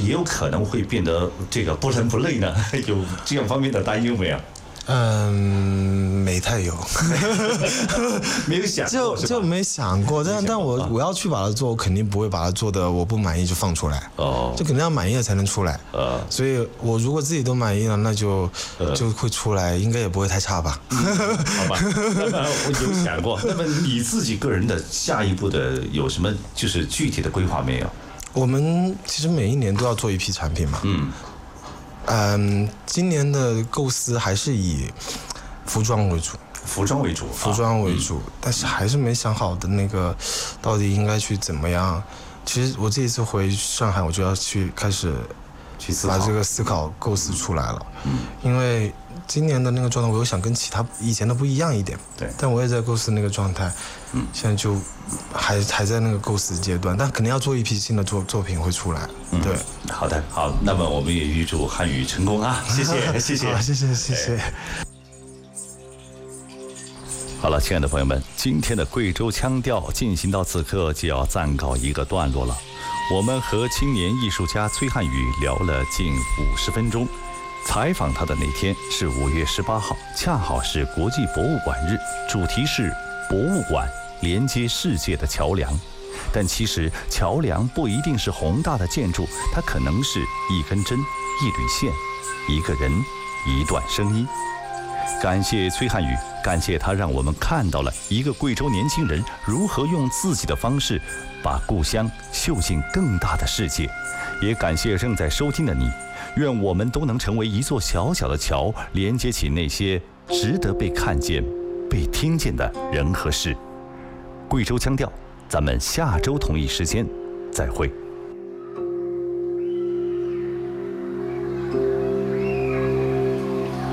也有可能会变得这个不伦不类呢？有这样方面的担忧没有？ 没太有， 没有想过就没想过，但我要去把它做，我肯定不会把它做的我不满意就放出来，就肯定要满意了才能出来，所以我如果自己都满意了，那就会出来，应该也不会太差吧。 好吧，那么我有想过，那么你自己个人的下一步的有什么就是具体的规划没有？ 我们其实每一年都要做一批产品嘛，今年的构思还是以服装为主，但是还是没想好的那个到底应该去怎么样。其实我这一次回上海，我就要去开始把这个思考构思出来了，因为今年的那个状态，我又想跟以前的不一样一点， 对， 但我也在构思那个状态，现在就还在那个构思阶段，但肯定要做一批新的作品会出来，对。 好的，好，那么我们也预祝汉语成功啊！谢谢，谢谢， 谢谢。 好了，亲爱的朋友们，今天的贵州腔调进行到此刻就要暂告一个段落了。我们和青年艺术家崔汉宇聊了近50分钟。采访他的那天是5月18号，恰好是国际博物馆日，主题是博物馆连接世界的桥梁。但其实桥梁不一定是宏大的建筑，它可能是一根针、一缕线、一个人、一段声音。感谢崔汉宇，感谢他让我们看到了一个贵州年轻人如何用自己的方式把故乡绣进更大的世界。也感谢正在收听的你，愿我们都能成为一座小小的桥，连接起那些值得被看见、被听见的人和事。贵州腔调，咱们下周同一时间再会。